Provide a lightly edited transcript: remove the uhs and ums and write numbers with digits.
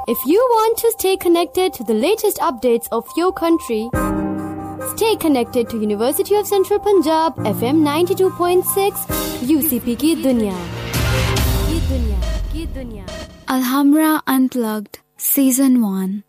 If you want to stay connected to the latest updates of your country, stay connected to University of Central Punjab FM 92.6 UCP की दुनिया Alhamra Unplugged Season 1